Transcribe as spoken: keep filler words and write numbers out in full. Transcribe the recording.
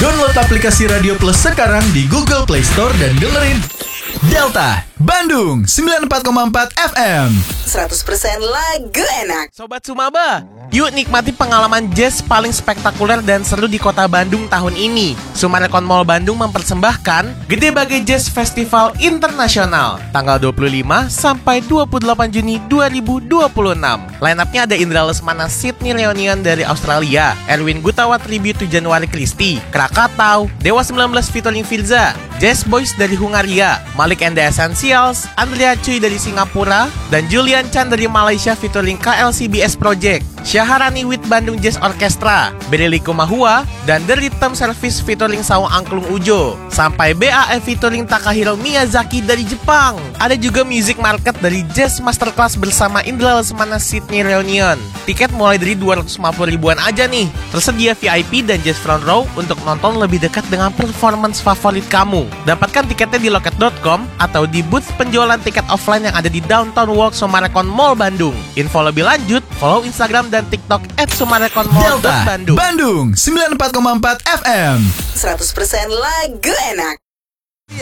Download aplikasi Radio Plus sekarang di Google Play Store dan dengerin Delta Bandung sembilan puluh empat koma empat F M. seratus persen lagu enak. Sobat Sumaba, yuk nikmati pengalaman jazz paling spektakuler dan seru di kota Bandung tahun ini. Summarecon Mall Bandung mempersembahkan Gede Bagai Jazz Festival Internasional tanggal dua puluh lima sampai dua puluh delapan Juni dua ribu dua puluh enam. Line-up-nya ada Indra Lesmana Sydney Leonian dari Australia, Erwin Gutawa Tribute to January Christie, Krakatau, Dewa sembilan belas featuring Firza, Jazz Boys dari Hungaria, Malik and the Essentials, Andrea Choi dari Singapura, dan Julian Chan dari Malaysia featuring K L C B S Project, Syaharani with Bandung Jazz Orchestra, Bereliko Mahua, dan The Rhythm Service featuring Saung Angklung Ujo, sampai B A F featuring Takahiro Miyazaki dari Jepang. Ada juga music market dari Jazz Masterclass bersama Indra Lesmana Sydney Reunion. Tiket mulai dari dua ratus lima puluh ribuan aja nih. Tersedia V I P dan Jazz Front Row untuk nonton lebih dekat dengan performance favorit kamu. Dapatkan tiketnya di loket dot com atau di booth penjualan tiket offline yang ada di Downtown Walk Summarecon Mall Bandung. Info lebih lanjut, follow Instagram dan TikTok at Summarecon Mall Delta Bandung. Bandung sembilan puluh empat koma empat F M. seratus persen lagu enak.